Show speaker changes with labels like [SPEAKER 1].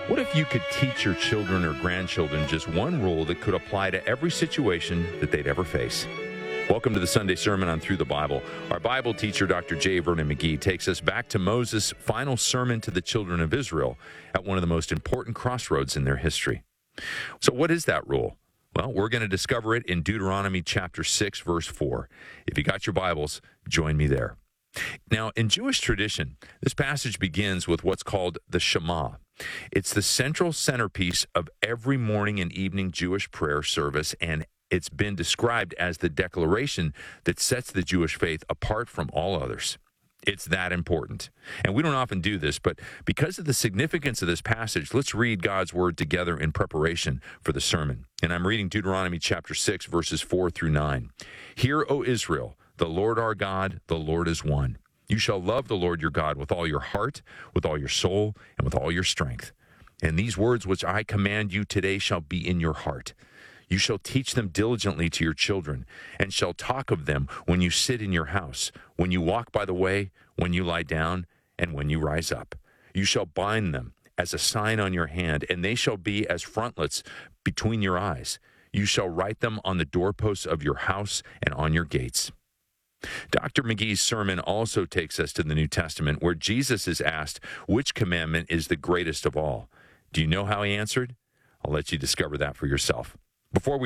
[SPEAKER 1] What if you could teach your children or grandchildren just one rule that could apply to every situation that they'd ever face? Welcome to the Sunday Sermon on Through the Bible. Our Bible teacher, Dr. J. Vernon McGee, takes us back to Moses' final sermon to the children of Israel at one of the most important crossroads in their history. So what is that rule? Well, we're going to discover it in Deuteronomy chapter 6, verse 4. If you got your Bibles, join me there. Now, in Jewish tradition, this passage begins with what's called the Shema. It's the central centerpiece of every morning and evening Jewish prayer service, and it's been described as the declaration that sets the Jewish faith apart from all others. It's that important. And we don't often do this, but because of the significance of this passage, let's read God's word together in preparation for the sermon. And I'm reading Deuteronomy chapter 6, verses 4 through 9. Hear, O Israel, the Lord our God, the Lord is one. You shall love the Lord your God with all your heart, with all your soul, and with all your strength. And these words which I command you today shall be in your heart. You shall teach them diligently to your children, and shall talk of them when you sit in your house, when you walk by the way, when you lie down, and when you rise up. You shall bind them as a sign on your hand, and they shall be as frontlets between your eyes. You shall write them on the doorposts of your house and on your gates. Dr. McGee's sermon also takes us to the New Testament, where Jesus is asked which commandment is the greatest of all. Do you know how he answered? I'll let you discover that for yourself. Before we